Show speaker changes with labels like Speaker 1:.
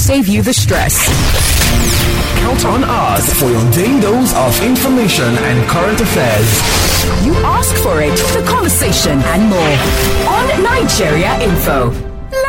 Speaker 1: save you the stress.
Speaker 2: Count on us for your daily dose of information and current affairs.
Speaker 1: You ask for it, the conversation and more on Nigeria Info.